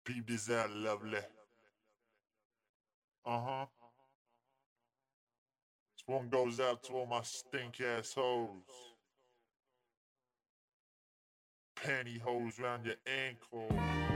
Peep this out, lovely. Uh-huh. This one goes out to all my stink ass hoes. Pantyhose round your ankle.